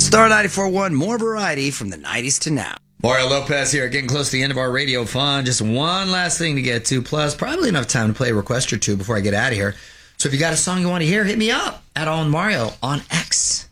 Star 94.1, more variety from the 90s to now. Mario Lopez here, getting close to the end of our radio fun. Just one last thing to get to, plus probably enough time to play a request or two before I get out of here. So if you got a song you want to hear, hit me up at All in Mario on X.